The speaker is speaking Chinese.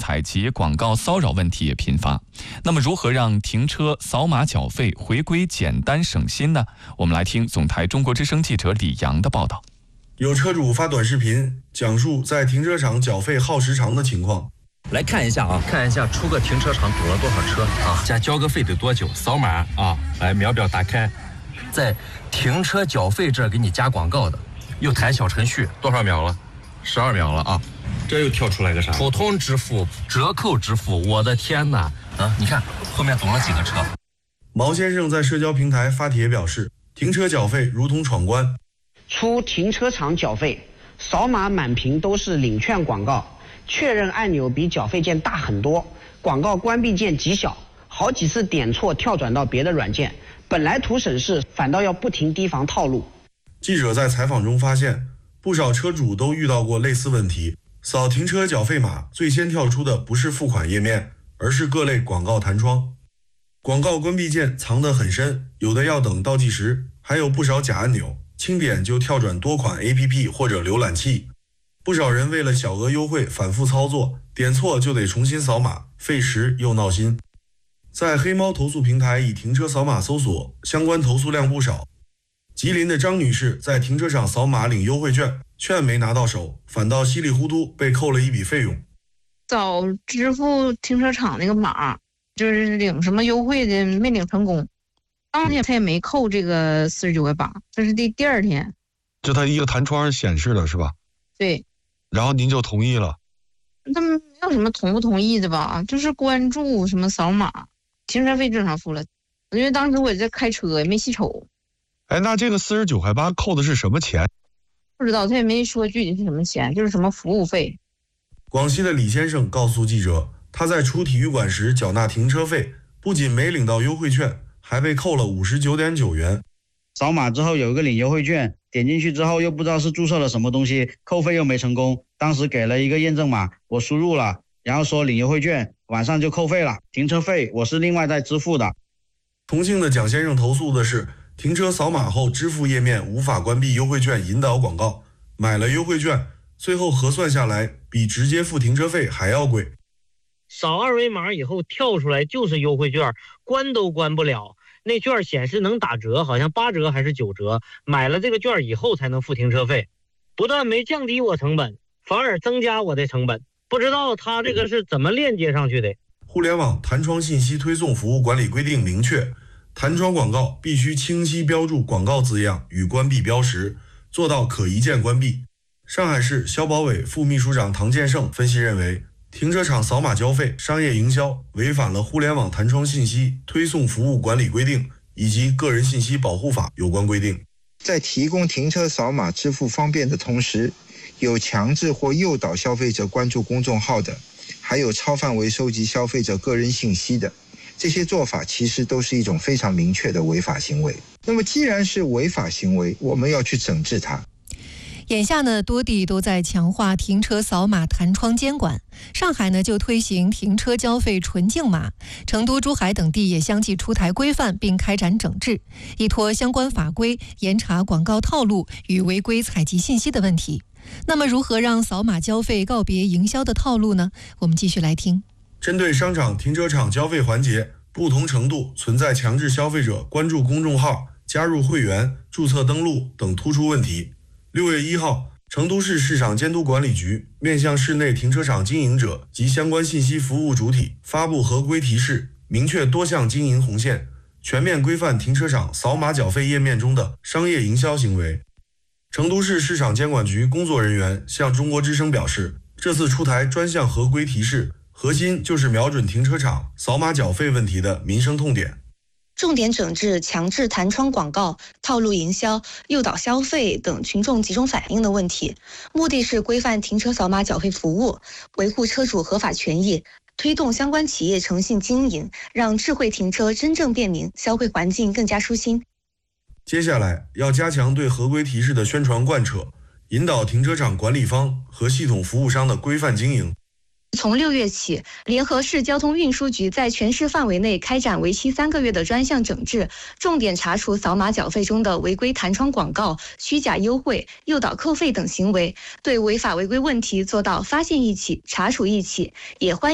采集、广告骚扰问题也频发。那么如何让停车扫码缴费回归简单省心呢？我们来听总台中国之声记者李阳的报道。 有车主发短视频讲述在停车场缴费耗时长的情况。 来看一下啊，看一下出个停车场堵了多少车啊，加交个费得多久？扫码啊，来秒表打开，在停车缴费这儿给你加广告的，又弹小程序，多少秒了？12秒了啊！这又跳出来个啥？普通支付、折扣支付，我的天哪！啊，你看后面堵了几个车。 毛先生在社交平台发帖表示，停车缴费如同闯关。 出停车场缴费，扫码满屏都是领券广告。确认按钮比缴费键大很多，广告关闭键极小，好几次点错跳转到别的软件，本来图省事，反倒要不停提防套路。 记者在采访中发现，不少车主都遇到过类似问题，扫停车缴费码最先跳出的不是付款页面，而是各类广告弹窗。广告关闭键藏得很深，有的要等倒计时，还有不少假按钮，轻点就跳转多款 APP 或者浏览器。不少人为了小额优惠反复操作，点错就得重新扫码，费时又闹心。在黑猫投诉平台以停车扫码搜索，相关投诉量不少。吉林的张女士在停车场扫码领优惠券，券没拿到手，反倒稀里糊涂被扣了一笔费用。 找支付停车场那个码，就是领什么优惠的没领成功，当天他也没扣这个49.8块，这是第二天。 就他一个弹窗显示了是吧？ 对。 然后您就同意了？ 他们没有什么同不同意的吧，就是关注什么扫码，停车费正常付了，因为当时我在开车也没细瞅。 哎，那这个49.8块扣的是什么钱？ 不知道，他也没说具体是什么钱，就是什么服务费。 广西的李先生告诉记者，他在出体育馆时缴纳停车费，不仅没领到优惠券，还被扣了59.9元。 扫码之后有一个领优惠券，点进去之后又不知道是注册了什么东西，扣费又没成功。当时给了一个验证码，我输入了，然后说领优惠券，晚上就扣费了。停车费我是另外再支付的。 重庆的蒋先生投诉的是，停车扫码后支付页面无法关闭优惠券引导广告，买了优惠券，最后核算下来比直接付停车费还要贵。 扫二维码以后跳出来就是优惠券，关都关不了。那券显示能打折，好像8折还是9折，买了这个券以后才能付停车费，不但没降低我成本，反而增加我的成本。不知道他这个是怎么链接上去的。 互联网弹窗信息推送服务管理规定明确，弹窗广告必须清晰标注广告字样与关闭标识，做到可一键关闭。上海市消保委副秘书长唐建胜分析认为，停车场扫码交费商业营销违反了互联网弹窗信息推送服务管理规定以及个人信息保护法有关规定。 在提供停车扫码支付方便的同时，有强制或诱导消费者关注公众号的，还有超范围收集消费者个人信息的，这些做法其实都是一种非常明确的违法行为。那么既然是违法行为，我们要去整治它。 眼下呢，多地都在强化停车扫码弹窗监管。上海呢就推行停车交费纯净码，成都、珠海等地也相继出台规范并开展整治，依托相关法规严查广告套路与违规采集信息的问题。那么如何让扫码交费告别营销的套路呢？我们继续来听。 针对商场停车场交费环节不同程度存在强制消费者关注公众号、加入会员、注册登录等突出问题，6月1号，成都市市场监督管理局面向市内停车场经营者及相关信息服务主体发布合规提示，明确多项经营红线，全面规范停车场扫码缴费页面中的商业营销行为。成都市市场监管局工作人员向中国之声表示，这次出台专项合规提示，核心就是瞄准停车场扫码缴费问题的民生痛点， 重点整治强制弹窗广告、套路营销、诱导消费等群众集中反映的问题，目的是规范停车扫码缴费服务，维护车主合法权益，推动相关企业诚信经营，让智慧停车真正便民，消费环境更加舒心。 接下来要加强对合规提示的宣传贯彻，引导停车场管理方和系统服务商的规范经营。 从6月起，联合市交通运输局在全市范围内开展为期3个月的专项整治，重点查处扫码缴费中的违规弹窗广告、虚假优惠、诱导扣费等行为，对违法违规问题做到发现一起、查处一起，也欢迎